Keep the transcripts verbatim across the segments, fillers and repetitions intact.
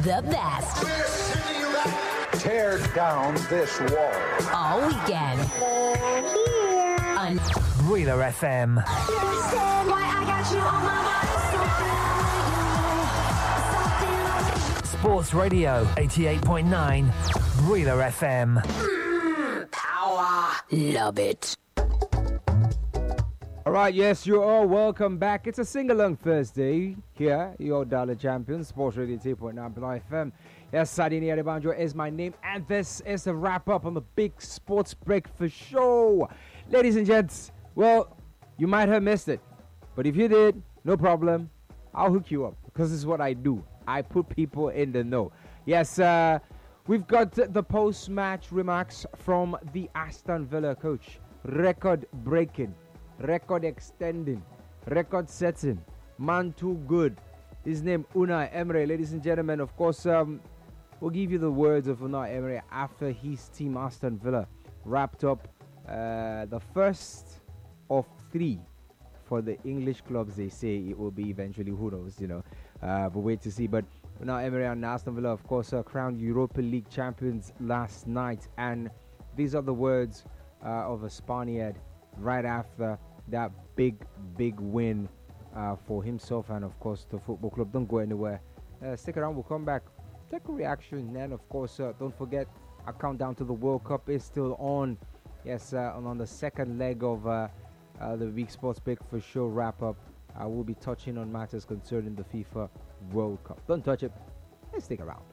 the best. Tear down this wall. All weekend. On Breather F M. Sports Radio eighty-eight point nine. Breather F M. Mm, power. Love it. Alright, yes, you're all welcome back. It's a sing-along Thursday here, your Dollar Champions, Sports Radio eighty-eight point nine F M. Yes, Sadini Adebanjo is my name, and this is the wrap-up on the Big Sports Breakfast Show. Ladies and gents, well, you might have missed it, but if you did, no problem. I'll hook you up, because this is what I do. I put people in the know. Yes, uh, we've got the post-match remarks from the Aston Villa coach. Record-breaking. Record extending, record setting, man too good. His name Unai Emery, ladies and gentlemen. Of course, um, we'll give you the words of Unai Emery after his team Aston Villa wrapped up uh, the first of three for the English clubs. They say it will be eventually. Who knows? You know, uh, but wait to see. But Unai Emery and Aston Villa, of course, uh, crowned Europa League champions last night, and these are the words uh, of a Spaniard right after that big, big win uh, for himself and, of course, the football club. Don't go anywhere. Uh, stick around. We'll come back. Take a reaction. And, of course, uh, don't forget, our countdown to the World Cup is still on. Yes, uh, and on the second leg of uh, uh, the Week Sports Breakfast Show wrap-up, I will be touching on matters concerning the FIFA World Cup. Don't touch it. Let's stick around.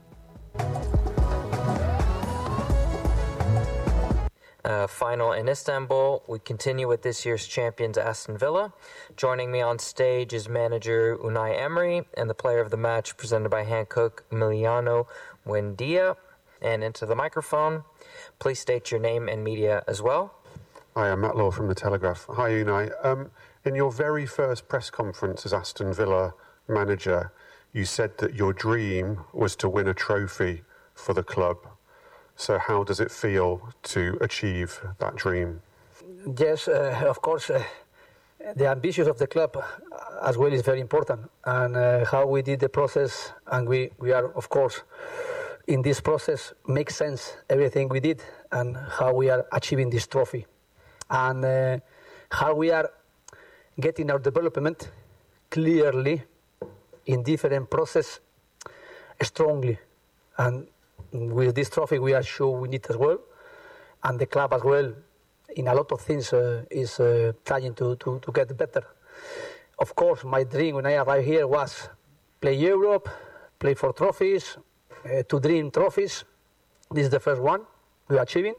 Uh, final in Istanbul. We continue with this year's champions Aston Villa. Joining me on stage is manager Unai Emery and the player of the match presented by Hancock, Emiliano Buendia. And into the microphone, please state your name and media as well. Hi, I'm Matt Law from The Telegraph. Hi Unai. Um, in your very first press conference as Aston Villa manager, you said that your dream was to win a trophy for the club. So how does it feel to achieve that dream? Yes, uh, of course, uh, the ambitions of the club as well is very important. And uh, how we did the process, and we, we are, of course, in this process, makes sense, everything we did, and how we are achieving this trophy. And uh, how we are getting our development clearly in different process strongly. And with this trophy, we are sure we need as well, and the club as well, in a lot of things, uh, is uh, trying to, to, to get better. Of course, my dream when I arrived here was play Europe, play for trophies, uh, to dream trophies. This is the first one we are achieving.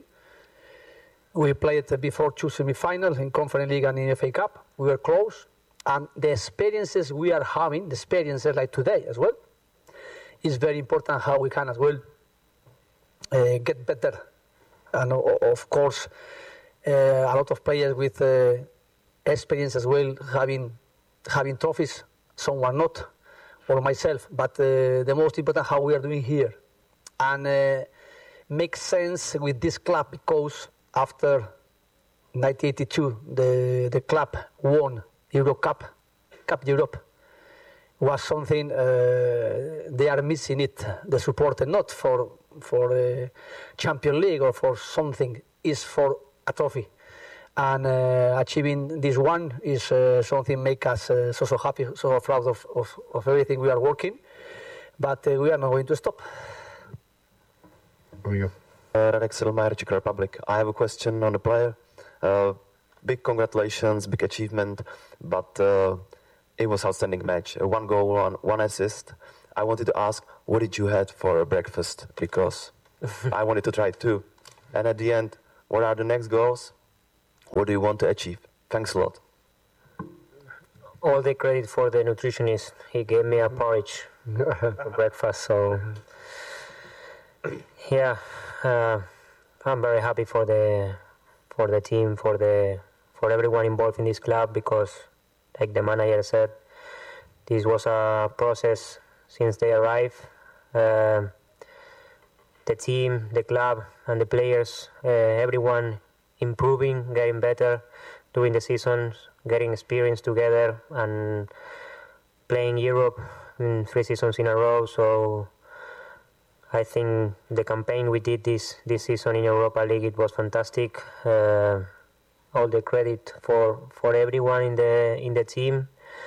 We played before two semi-finals in Conference League and in F A Cup. We were close, and the experiences we are having, the experiences like today as well, is very important how we can as well Uh, get better. And uh, of course, uh, a lot of players with uh, experience as well, having having trophies, someone not, or myself. But uh, the most important, how we are doing here. And uh, makes sense with this club because after nineteen eighty-two, the, the club won Euro Cup, Cup Europe. Was something uh, they are missing it, the supporter, not for for a Champions League or for something, is for a trophy. And uh, achieving this one is uh, something make us uh, so so happy, so proud of, of, of everything we are working. But uh, we are not going to stop. Here we go. Uh, Radek Silmajer, Czech Republic. I have a question on the player. Uh, big congratulations, big achievement, but uh, it was outstanding match. Uh, one goal, one, one assist. I wanted to ask, what did you have for breakfast? Because I wanted to try it too. And at the end, what are the next goals? What do you want to achieve? Thanks a lot. All the credit for the nutritionist. He gave me a porridge for breakfast. So, yeah, uh, I'm very happy for the for the team, for the for everyone involved in this club, because, like the manager said, this was a process since they arrived. Uh, the team, the club, and the players, uh, everyone improving, getting better during the seasons, getting experience together, and playing Europe in three seasons in a row. So I think the campaign we did this this season in Europa League, it was fantastic. Uh, all the credit for, for everyone in the in the team.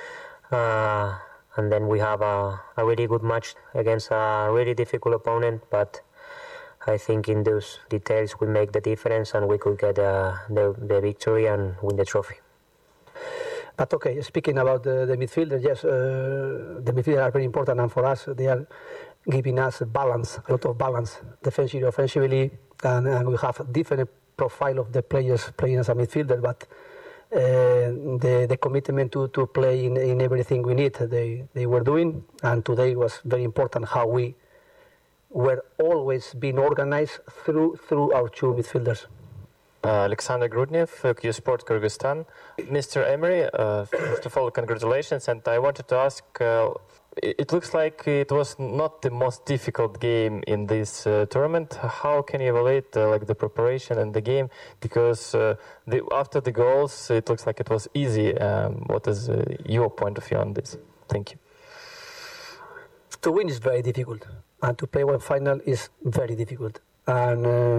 Uh, and then we have a, a really good match against a really difficult opponent, but I think in those details we make the difference and we could get uh, the, the victory and win the trophy. But okay, speaking about the, the midfielder, yes, uh, the midfielders are very important, and for us, they are giving us balance, a lot of balance, defensively, offensively, and, and we have a different profile of the players playing as a midfielder, but uh, the, the commitment to, to play in, in everything we need, they, they were doing, and today was very important how we were always being organized through through our two midfielders. Uh, Alexander Grudnev, uh, Q Sport Kyrgyzstan. Mister Emery, uh, first of all, congratulations. And I wanted to ask, uh, it, it looks like it was not the most difficult game in this uh, tournament. How can you evaluate uh, like the preparation and the game? Because uh, the, after the goals, it looks like it was easy. Um, what is uh, your point of view on this? Thank you. To win is very difficult, and to play one final is very difficult. And uh,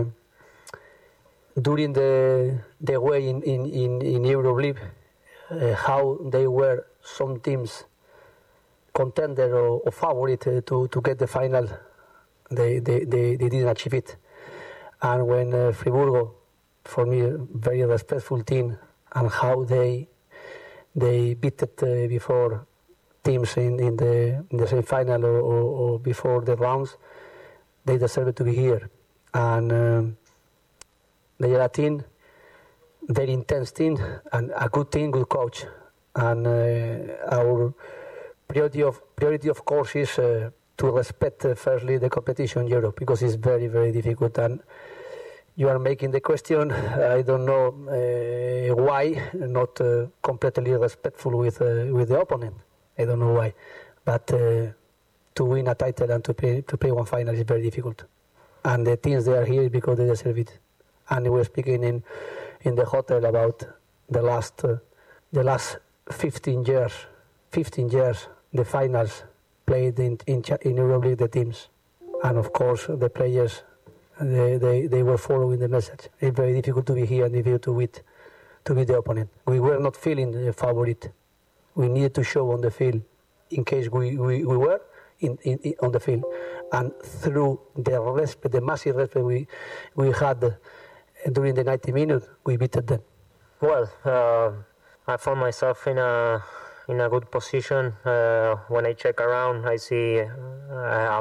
during the the way in in in, in EuroLeague, uh, how they were some teams contender or, or favorite uh, to to get the final, they they, they they didn't achieve it. And when uh, Friburgo, for me, a very respectful team, and how they they beat it uh, before teams in, in the in the semi-final or, or, or before the rounds, they deserve to be here. And um, they are a team, very intense team, and a good team, good coach. And uh, our priority of priority of course is uh, to respect uh, firstly the competition in Europe, because it's very very difficult. And you are making the question, I don't know uh, why not uh, completely respectful with uh, with the opponent. I don't know why, but uh, to win a title and to play to play one final is very difficult. And the teams they are here because they deserve it. And we were speaking in, in the hotel about the last uh, the last fifteen years, fifteen years, the finals played in in, in EuroLeague, the teams, and of course the players, they, they, they were following the message. It's very difficult to be here and difficult to beat to beat the opponent. We were not feeling the favorite. We needed to show on the field in case we, we, we were in, in, in on the field, and through the respect, the massive respect we we had during the ninety minutes, we beat them. Well, uh, I found myself in a in a good position. Uh, when I check around, I see uh, I have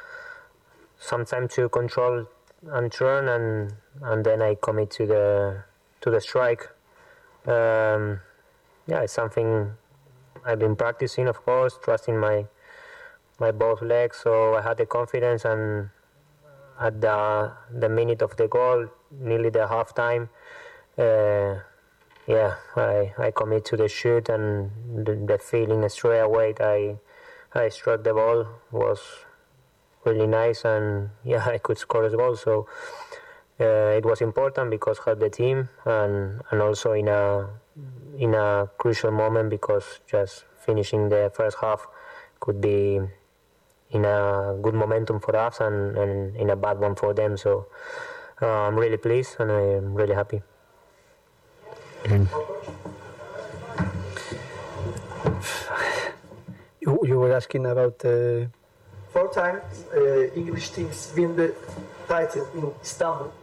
some time to control and turn, and and then I commit to the to the strike. Um, yeah, it's something I've been practicing, of course, trusting my my both legs. So I had the confidence, and at the the minute of the goal, nearly the half time, uh, yeah, I, I commit to the shoot, and the, the feeling straight away that I I struck the ball was really nice, and yeah, I could score as well. So uh, it was important because it helped the team, and and also in a in a crucial moment, because just finishing the first half could be in a good momentum for us and, and in a bad one for them. So uh, I'm really pleased and I'm really happy. Mm. You, you were asking about uh... four times uh, English teams win the title in Istanbul.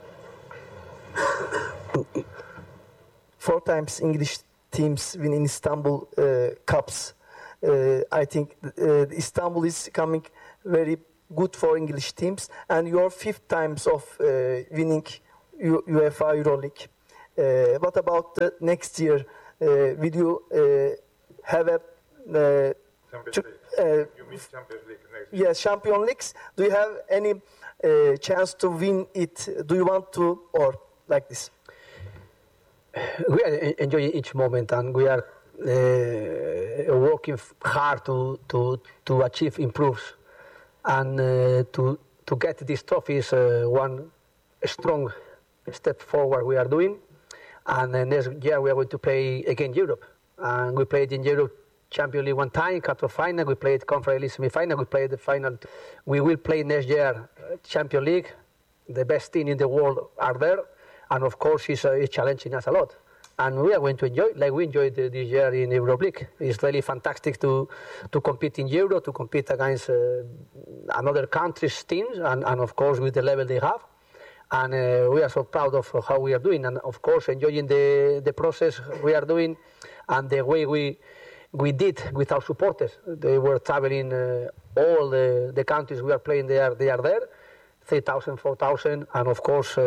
Four times English teams win in Istanbul uh, Cups. Uh, I think uh, Istanbul is coming very good for English teams, and your fifth times of uh, winning U- UEFA EuroLeague. Uh, what about the next year? Uh, will you uh, have a uh, Champions League. Uh, you mean Champions League next year? Yes, Champions Leagues. Do you have any uh, chance to win it? Do you want to, or like this? We are enjoying each moment, and we are uh, working hard to, to, to achieve improves, and uh, to to get these trophies. Uh, one strong step forward we are doing, and uh, next year we are going to play again Europe, and we played in Europe Champions League one time, quarter final. We played Conference League semi-final. We played the final. We will play next year Champions League. The best team in the world are there, and of course, it's, uh, it's challenging us a lot. And we are going to enjoy it like we enjoyed uh, this year in Europe League. It's really fantastic to to compete in Euro, to compete against uh, another country's teams, and, and of course with the level they have. And uh, we are so proud of how we are doing, and of course enjoying the, the process we are doing, and the way we we did with our supporters. They were traveling uh, all the, the countries we are playing. They are they are there, three thousand, four thousand, and of course uh,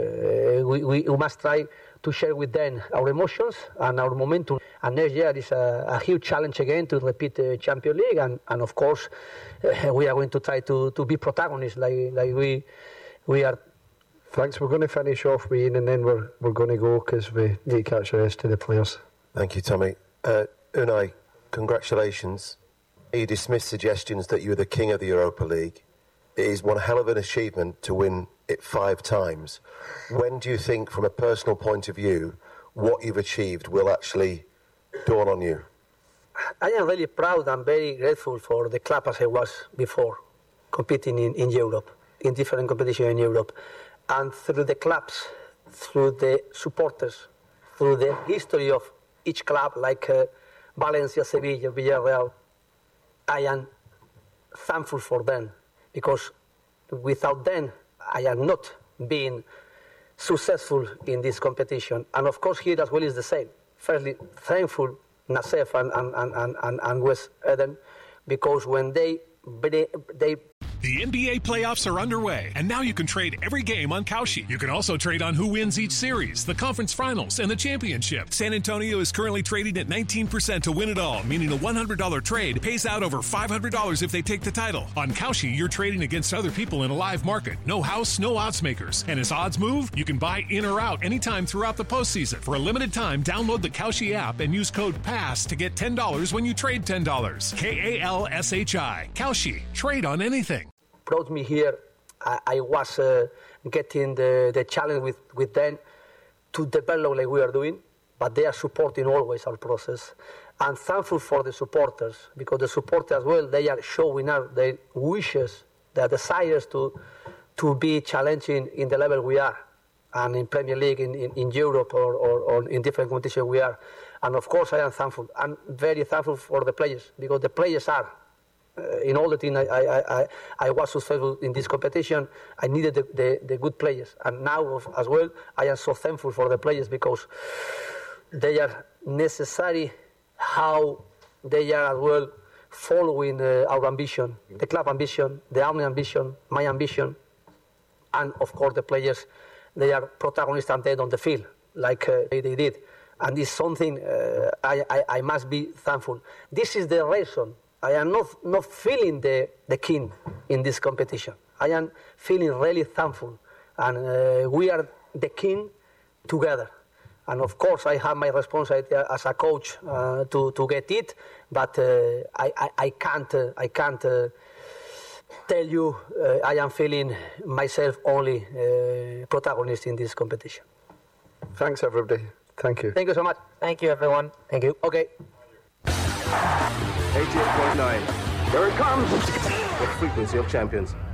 we, we we must try to share with them our emotions and our momentum. And next year is a, a huge challenge again to repeat the Champions League, and, and of course uh, we are going to try to, to be protagonists like like we we are. Thanks. We're going to finish off with Ian, and then we're we're going to go because we need to catch the rest of the players. Thank you, Tommy. Uh, Unai, congratulations. You dismissed suggestions that you were the king of the Europa League. It is one hell of an achievement to win it five times. When do you think, from a personal point of view, what you've achieved will actually dawn on you? I am really proud and very grateful for the club as I was before, competing in, in Europe, in different competitions in Europe. And through the clubs, through the supporters, through the history of each club, like uh, Valencia, Sevilla, Villarreal, I am thankful for them, because without them, I am not being successful in this competition. And of course, here as well is the same. Fairly thankful, Nassef and, and, and, and, and West Eden, because when they they The N B A playoffs are underway, and now you can trade every game on Kalshi. You can also trade on who wins each series, the conference finals, and the championship. San Antonio is currently trading at nineteen percent to win it all, meaning a one hundred dollars trade pays out over five hundred dollars if they take the title. On Kalshi, you're trading against other people in a live market. No house, no odds makers. And as odds move, you can buy in or out anytime throughout the postseason. For a limited time, download the Kalshi app and use code PASS to get ten dollars when you trade ten dollars. K A L S H I. Kalshi. Trade on anything. Brought me here. I, I was uh, getting the, the challenge with, with them to develop like we are doing, but they are supporting always our process. I'm thankful for the supporters, because the supporters as well, they are showing us their wishes, their desires to to be challenging in the level we are, and in Premier League, in, in, in Europe, or, or, or in different competitions we are. And of course I am thankful. I'm very thankful for the players, because the players are. Uh, in all the team I, I, I, I was successful in this competition. I needed the, the, the good players. And now as well, I am so thankful for the players, because they are necessary, how they are as well following uh, our ambition, the club ambition, the army ambition, my ambition. And of course the players, they are protagonists and dead on the field, like uh, they did. And it's something uh, I, I, I must be thankful. This is the reason I am not, not feeling the, the king in this competition. I am feeling really thankful. And uh, we are the king together. And of course, I have my responsibility as a coach uh, to, to get it. But uh, I, I, I can't, uh, I can't uh, tell you uh, I am feeling myself only uh, protagonist in this competition. Thanks, everybody. Thank you. Thank you so much. Thank you, everyone. Thank you. Okay. eighty-eight point nine. Here it comes. The frequency of champions.